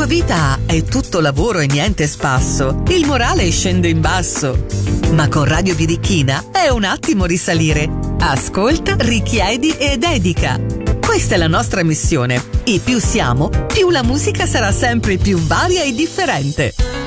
tua vita è tutto lavoro e niente spasso, il morale scende in basso. Ma con Radio Birichina è un attimo risalire. Ascolta, richiedi e dedica. Questa è la nostra missione. E più siamo, più la musica sarà sempre più varia e differente.